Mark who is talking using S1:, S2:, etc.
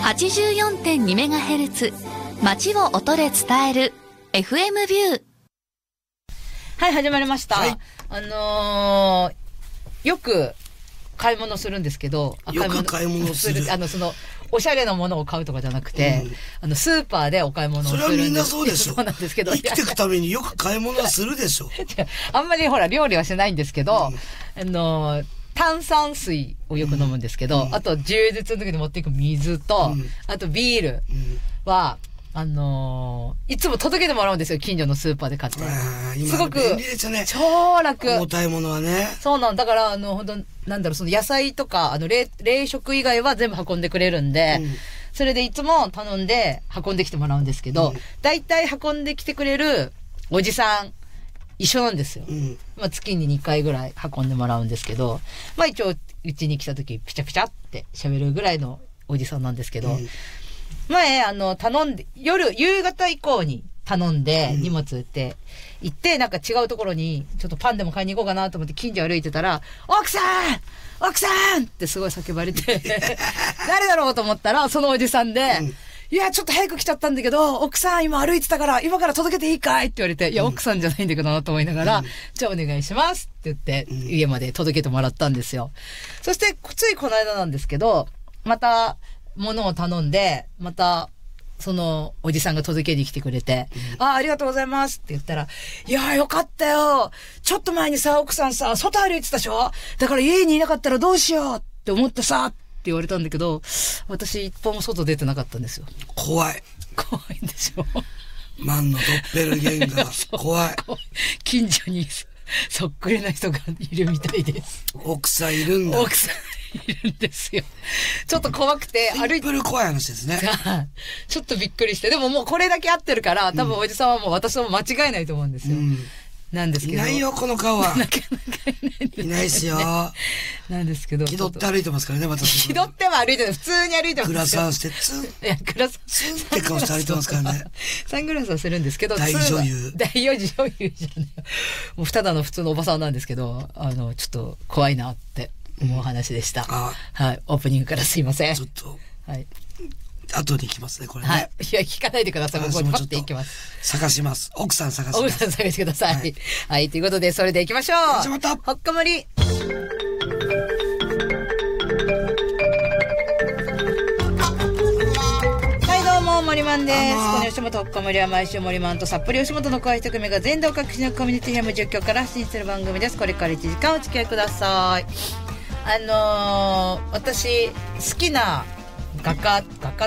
S1: 84.2MHz 街を音で伝える FM ビュー。
S2: はい、始まりました。
S3: はい、
S2: よく買い物するんですけど、
S3: よく買い物する。
S2: おしゃれなものを買うとかじゃなくて、スーパーでお買い物をするんです。
S3: それはみんなそうでしょ。
S2: そうなんですけど。
S3: 生きていくためによく買い物はするでしょ。
S2: あんまりほら、料理はしないんですけど、炭酸水をよく飲むんですけど、あと、充実の時に持っていく水と、あとビールは、いつも届けてもらうんですよ、近所のスーパーで買って。すごく、
S3: 便利ですよね。
S2: 超楽。
S3: 重たいものはね。
S2: そうなんだから、本当なんだろう、その野菜とか、冷食以外は全部運んでくれるんで、それでいつも頼んで運んできてもらうんですけど、大体運んできてくれるおじさん、一緒なんですよ。まあ月に2回ぐらい運んでもらうんですけど、まあ一応、うちに来た時、ピチャピチャって喋るぐらいのおじさんなんですけど、前、頼んで、夕方以降に頼んで、荷物って行って、なんか違うところに、ちょっとパンでも買いに行こうかなと思って近所歩いてたら、奥さんってすごい叫ばれて、誰だろうと思ったら、そのおじさんで、いや、ちょっと早く来ちゃったんだけど、奥さん今歩いてたから、今から届けていいかいって言われて、いや、奥さんじゃないんだけどなと思いながら、じゃあお願いしますって言って、家まで届けてもらったんですよ。そして、ついこの間なんですけど、また、物を頼んで、また、その、おじさんが届けに来てくれて、ありがとうございますって言ったら、いやーよかったよ。ちょっと前にさ、奥さんさ、外歩いてたでしょ？だから家にいなかったらどうしようって思ってさ、って言われたんだけど、私一歩も外出てなかったんですよ。
S3: 怖い
S2: んでしょ？
S3: マンのドッペルゲンガー。怖い。
S2: 近所にそっくりな人がいるみたいです。
S3: 奥さんいるんだ。
S2: 奥さんいるんですよ。ちょっと怖くて歩いて。
S3: シンプル怖い話ですね。
S2: ちょっとびっくりして。でももうこれだけ合ってるから、多分おじさんはもう私も間違いないと思うんですよ。なんですけど。
S3: いないよ、この顔は。
S2: なかなかいないんですよ、ね。
S3: いないですよ。
S2: なんですけど。
S3: 気取って歩いてますからね、私。
S2: 気取っては歩いてない。普通に歩いてます。
S3: グラサンして、ツンって顔して歩いてますからね。
S2: サングラスはするんですけど、
S3: 大女優じゃね
S2: え。もうただの普通のおばさんなんですけど、ちょっと怖いなって思う話でした。はい。オープニングからすいません。
S3: ちょっと。
S2: はい。
S3: 後に行きますね、これね。
S2: はい。いや、聞かないでください。もうこれパッて行きます。
S3: 探します。奥さん探します。
S2: 奥さん探してください。はい。ということで、それで行きましょう。
S3: 始まった。
S2: ほっかむり。森マンです。この吉本ほっかむりは毎週森マンと札幌吉本の詳しい組が全道各地のコミュニティ FM 実況から発信する番組です。これから1時間お付き合いください。私好きな画家